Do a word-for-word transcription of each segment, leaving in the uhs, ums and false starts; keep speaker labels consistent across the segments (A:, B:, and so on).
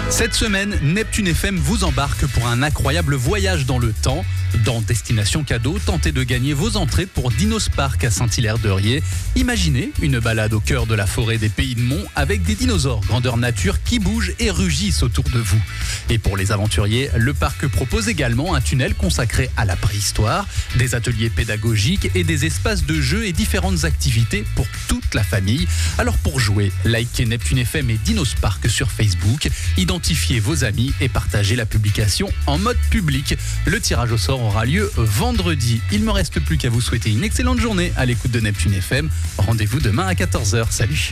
A: Cette semaine, Neptune F M vous embarque pour un incroyable voyage dans le temps. Dans Destination Cadeau, tentez de gagner vos entrées pour Dinos Park à Saint-Hilaire-de-Riez. Imaginez une balade au cœur de la forêt des Pays de Mont avec des dinosaures grandeur nature qui bougent et rugissent autour de vous. Et pour les aventuriers, le parc propose également un tunnel consacré à la préhistoire, des ateliers pédagogiques et des espaces de jeux et différentes activités pour toute la famille. Alors pour jouer, likez Neptune F M et Dinos Park sur Facebook, identifiez vos amis et partagez la publication en mode public. Le tirage au sort aura lieu vendredi. Il ne me reste plus qu'à vous souhaiter une excellente journée à l'écoute de Neptune F M. Rendez-vous demain à quatorze heures. Salut.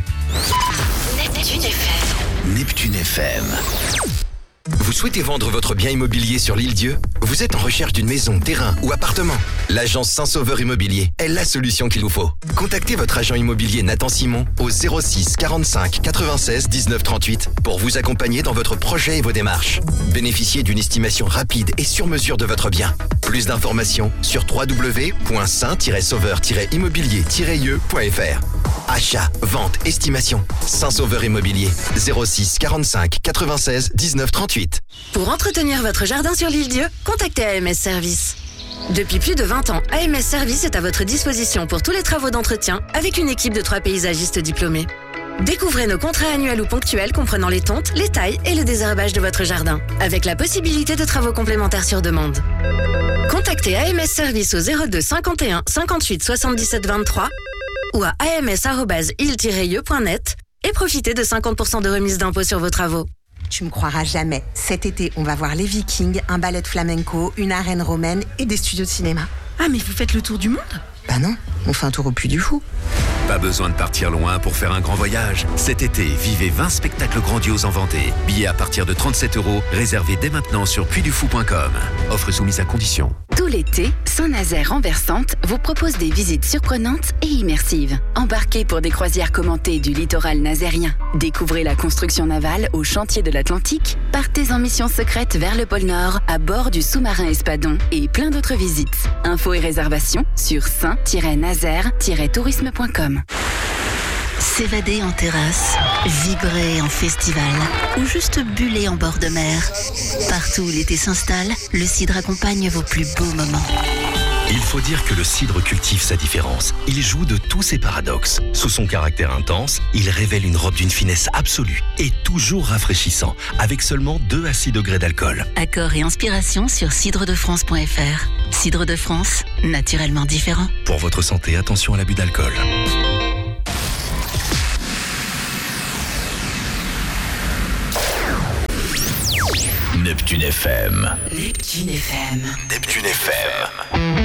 B: Neptune F M.
C: Neptune F M. Vous souhaitez vendre votre bien immobilier sur l'Île-Dieu ? Vous êtes en recherche d'une maison, terrain ou appartement ? L'agence Saint-Sauveur Immobilier est la solution qu'il vous faut. Contactez votre agent immobilier Nathan Simon au zéro six quarante-cinq quatre-vingt-seize dix-neuf trente-huit pour vous accompagner dans votre projet et vos démarches. Bénéficiez d'une estimation rapide et sur mesure de votre bien. Plus d'informations sur w w w point saint sauveur immobilier i e point f r. Achat, vente, estimation. Saint-Sauveur Immobilier, zéro six quarante-cinq quatre-vingt-seize dix-neuf trente-huit.
D: Pour entretenir votre jardin sur l'Île-Dieu, contactez A M S Service. Depuis plus de vingt ans, A M S Service est à votre disposition pour tous les travaux d'entretien avec une équipe de trois paysagistes diplômés. Découvrez nos contrats annuels ou ponctuels comprenant les tontes, les tailles et le désherbage de votre jardin, avec la possibilité de travaux complémentaires sur demande. Contactez A M S Service au zéro deux cinquante et un cinquante-huit soixante-dix-sept vingt-trois ou à a m s arobase il tiret e point net et profitez de cinquante pour cent de remise d'impôt sur vos travaux.
E: Tu me croiras jamais. Cet été, on va voir les Vikings, un ballet de flamenco, une arène romaine et des studios de cinéma.
F: Ah, mais vous faites le tour du monde ?
E: Bah non, on fait un tour au Puy du Fou.
G: Pas besoin de partir loin pour faire un grand voyage. Cet été, vivez vingt spectacles grandioses en Vendée. Billets à partir de trente-sept euros, réservés dès maintenant sur puy du fou point com. Offre soumise à condition.
B: Tout l'été, Saint-Nazaire Renversante vous propose des visites surprenantes et immersives. Embarquez pour des croisières commentées du littoral nazérien. Découvrez la construction navale au chantier de l'Atlantique. Partez en mission secrète vers le pôle Nord à bord du sous-marin Espadon et plein d'autres visites. Infos et réservations sur saint nazaire tourisme point com.
H: S'évader en terrasse, vibrer en festival ou juste buller en bord de mer. Partout où l'été s'installe, le cidre accompagne vos plus beaux moments.
I: Il faut dire que le cidre cultive sa différence. Il joue de tous ses paradoxes. Sous son caractère intense, il révèle une robe d'une finesse absolue et toujours rafraîchissant, avec seulement deux à six degrés d'alcool.
H: Accords et inspiration sur cidre de france point f r. Cidre de France, naturellement différent.
I: Pour votre santé, attention à l'abus d'alcool.
C: Neptune F M.
B: Neptune F M.
C: Neptune F M.